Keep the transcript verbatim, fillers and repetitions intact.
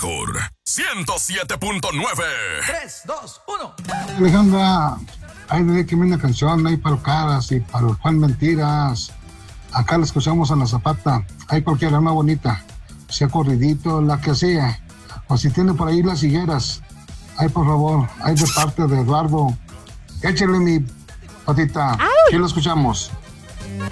mejor ciento siete punto nueve. tres, dos, uno. Alejandra, ay, dedíqueme una canción ahí para el Caras y para el Juan Mentiras. Acá la escuchamos a la Zapata. Hay cualquiera, una bonita. Sea corridito, la que sea. O si tiene por ahí las higueras. Ay, por favor, ay, de parte de Eduardo. Échale mi patita. Aquí lo escuchamos.